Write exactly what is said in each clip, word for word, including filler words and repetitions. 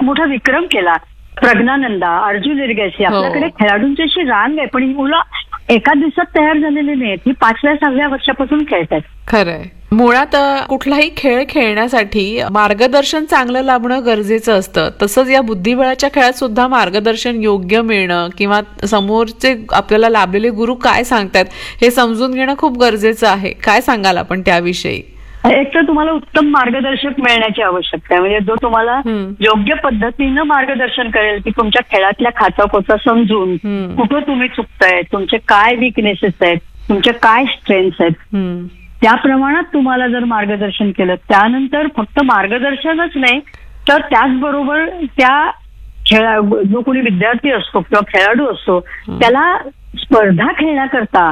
एक मोठा विक्रम केला. प्रज्ञानंदा, अर्जुन इरगेसी, आपल्याकडे खेळाडूंची अशी रांग आहे, पण ही मुलं एका दिवसात तयार झालेली नाहीत. ही पाचव्या सहाव्या वर्षापासून खेळतात. खरंय. मुळात कुठलाही खेळ खेळण्यासाठी मार्गदर्शन चांगलं लाभणं गरजेचं असतं. तसंच या बुद्धिबळाच्या खेळात सुद्धा मार्गदर्शन योग्य मिळणं किंवा समोरचे आपल्याला लाभलेले गुरु काय सांगतात हे समजून घेणं खूप गरजेचं आहे. काय सांगाल आपण त्याविषयी? एक तर तुम्हाला उत्तम मार्गदर्शक मिळण्याची आवश्यकता आहे, म्हणजे जो तुम्हाला योग्य पद्धतीनं मार्गदर्शन करेल की तुमच्या खेळातल्या खाचाखोचा समजून कुठं तुम्ही चुकताय, तुमचे काय विकनेसेस आहेत, तुमचे काय स्ट्रेंथ्स आहेत, त्या प्रमाणात तुम्हाला जर मार्गदर्शन केलं, त्यानंतर फक्त मार्गदर्शनच नाही तर त्याचबरोबर त्या खेळा जो कोणी विद्यार्थी असतो किंवा खेळाडू असतो त्याला स्पर्धा खेळण्याकरता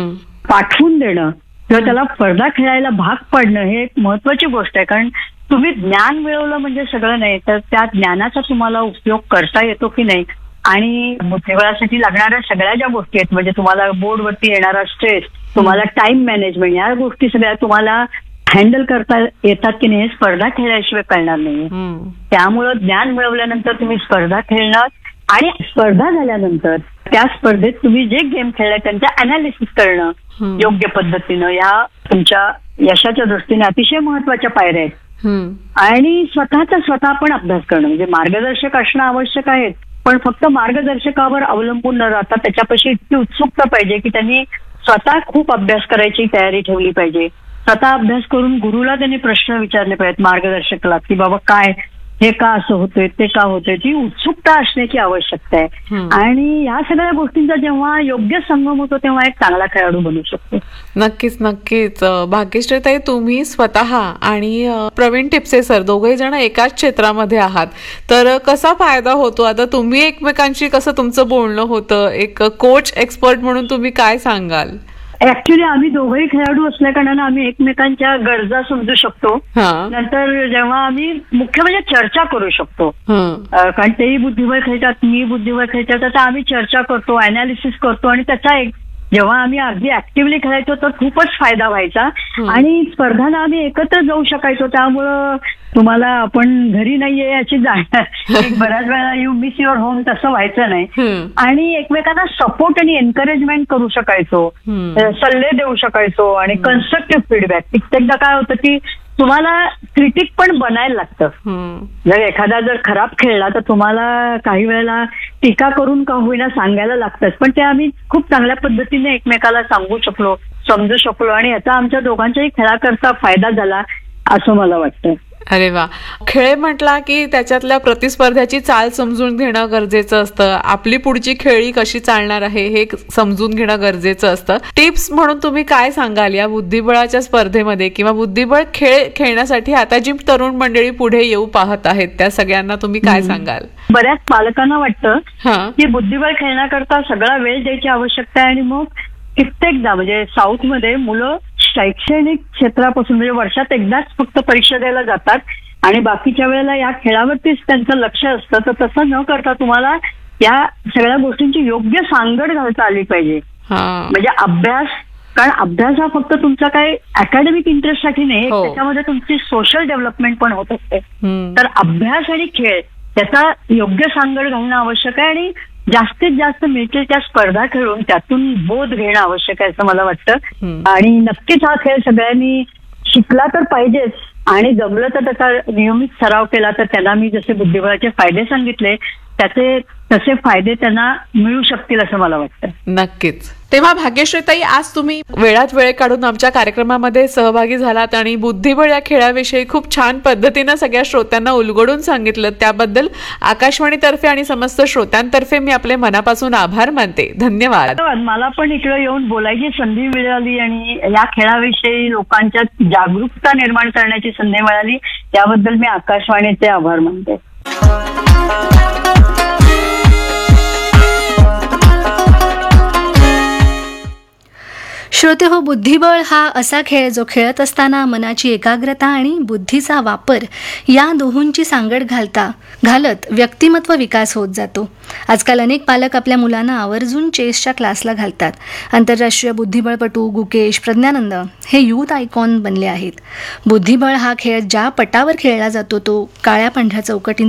पाठवून देणं किंवा त्याला स्पर्धा खेळायला भाग पडणं हे एक महत्वाची गोष्ट आहे. कारण तुम्ही ज्ञान मिळवलं म्हणजे सगळं नाही, तर त्या ज्ञानाचा तुम्हाला उपयोग करता येतो की नाही, आणि बुद्धिबळासाठी लागणाऱ्या सगळ्या ज्या गोष्टी आहेत, म्हणजे तुम्हाला बोर्डवरती येणारा स्ट्रेस, तुम्हाला टाइम मॅनेजमेंट, या गोष्टी सगळ्या तुम्हाला हँडल करता येतात की नाही हे स्पर्धा खेळल्याशिवाय कळणार नाही. त्यामुळं ज्ञान मिळवल्यानंतर तुम्ही स्पर्धा खेळणार आणि स्पर्धा झाल्यानंतर त्या स्पर्धेत तुम्ही जे गेम खेळलाय त्यांचा अनालिसिस करणं योग्य पद्धतीनं, या तुमच्या यशाच्या दृष्टीने अतिशय महत्वाच्या पायऱ्या आहेत. आणि स्वतःचा स्वतः पण अभ्यास करणं, म्हणजे मार्गदर्शक असणं आवश्यक आहे, पण फक्त मार्गदर्शकावर अवलंबून न राहता त्याच्यापाशी इतकी उत्सुकता पाहिजे की त्यांनी स्वतः खूप अभ्यास करायची तयारी ठेवली पाहिजे. स्वतः अभ्यास करून गुरुला त्यांनी प्रश्न विचारले पाहिजेत मार्गदर्शकाला की बाबा काय हे का असं होतंय, ते का होतंय, ती उत्सुकता असण्याची आवश्यकता आहे. आणि या सगळ्या गोष्टींचा जेव्हा योग्य संगम होतो तेव्हा एक चांगला खेळाडू बनू शकतो. नक्कीच नक्कीच. भाग्यश्रीताई, तुम्ही स्वतः आणि प्रवीण टिपसे सर दोघे जण एकाच क्षेत्रामध्ये आहात, तर कसा फायदा होतो? आता तुम्ही एकमेकांशी कसं तुमचं बोलणं होतं, एक कोच एक्सपर्ट म्हणून तुम्ही काय सांगाल? ऍक्च्युली आम्ही दोघंही खेळाडू असल्या कारणानं आम्ही एकमेकांच्या गरजा समजू शकतो. नंतर जेव्हा आम्ही मुख्य म्हणजे चर्चा करू शकतो, कारण तेही बुद्धिबळ खेळतात, मी बुद्धिबळ खेळतात, तर आम्ही चर्चा करतो, अनालिसिस करतो, आणि त्याचा एक जेव्हा आम्ही अगदी ऍक्टिव्हली खेळायचो तर खूपच फायदा व्हायचा आणि स्पर्धांना आम्ही एकत्र जाऊ शकायचो. त्यामुळं तुम्हाला आपण घरी नाहीये याची जाणीव, बऱ्याच वेळा यू मिस युअर होम तसं व्हायचं नाही, आणि एकमेकांना सपोर्ट आणि एनकरेजमेंट करू शकायचो, सल्ले देऊ शकायचो आणि कन्स्ट्रक्टिव्ह फीडबॅक. कित्येकदा काय होतं की तुम्हाला क्रिटिक पण बनायला लागतं. जर एखादा जर खराब खेळला तर तुम्हाला काही वेळेला टीका करून का होईना सांगायला लागतंच, पण ते आम्ही खूप चांगल्या पद्धतीने एकमेकाला सांगू शकलो, समजू शकलो, आणि याचा आमच्या दोघांच्याही खेळाकरता फायदा झाला असं मला वाटतं. अरे वा. खेळ म्हटला की त्याच्यातल्या प्रतिस्पर्ध्याची चाल समजून घेणं गरजेचं असतं, आपली पुढची खेळी कशी चालणार आहे हे समजून घेणं गरजेचं असतं. टिप्स म्हणून तुम्ही काय सांगाल या बुद्धिबळाच्या स्पर्धेमध्ये, किंवा बुद्धिबळ खेळ खेळण्यासाठी आता जी तरुण मंडळी पुढे येऊ पाहत आहेत त्या सगळ्यांना तुम्ही काय सांगाल? बऱ्याच पालकांना वाटतं की बुद्धिबळ खेळण्याकरता सगळा वेळ द्यायची आवश्यकता आहे, आणि मग कित्येकदा म्हणजे साऊथ मध्ये मुलं शैक्षणिक क्षेत्रापासून म्हणजे वर्षात एकदाच फक्त परीक्षा द्यायला जातात आणि बाकीच्या वेळेला या खेळावरतीच त्यांचं लक्ष असतं. तर तसं न करता तुम्हाला या सगळ्या गोष्टींची योग्य सांगड घालता आली पाहिजे. म्हणजे अभ्यास, कारण अभ्यास हा फक्त तुमचा काही अकॅडमिक इंटरेस्ट साठी नाही, त्याच्यामध्ये तुमची सोशल डेव्हलपमेंट पण होत असते. तर अभ्यास आणि खेळ त्याचा योग्य सांगड घालणं आवश्यक आहे, आणि जास्तीत जास्त मिळतील त्या स्पर्धा खेळून त्यातून बोध घेणं आवश्यक आहे असं मला वाटतं. आणि नक्कीच हा खेळ सगळ्यांनी शिकला तर पाहिजेच, आणि जमलं तर त्याचा नियमित सराव केला तर त्यांना मी जसे बुद्धिबळाचे फायदे सांगितले त्याचे तसे फायदे त्यांना मिळू शकतील असं मला वाटतं. नक्कीच. तेव्हा भाग्यश्रीताई, आज तुम्ही वेळात वेळ काढून आमच्या कार्यक्रमामध्ये सहभागी झालात आणि बुद्धिबळ या खेळाविषयी खूप छान पद्धतीनं सगळ्या श्रोत्यांना उलगडून सांगितलं, त्याबद्दल आकाशवाणीतर्फे आणि समस्त श्रोत्यांतर्फे मी आपले मनापासून आभार मानते. धन्यवाद. मला पण इकडे येऊन बोलायची संधी मिळाली आणि या खेळाविषयी लोकांच्या जागरूकता निर्माण करण्याची संधी मिळाली, त्याबद्दल मी आकाशवाणीचे आभार मानते. श्रोते हो, बुद्धिबळ हा असा खेळ जो खेळत असताना मनाची एकाग्रता आणि बुद्धीचा वापर या दोहोंची सांगड घालता घालत व्यक्तिमत्व विकास होत जातो. आजकाल अनेक पालक आपल्या मुलांना आवर्जून चेसच्या क्लासला घालतात. आंतरराष्ट्रीय बुद्धिबळपटू गुकेश, प्रज्ञानंद हे यूथ आयकॉन बनले आहेत. बुद्धिबळ हा खेळ ज्या पटावर खेळला जातो तो काळ्या पांढऱ्या चौकटींचा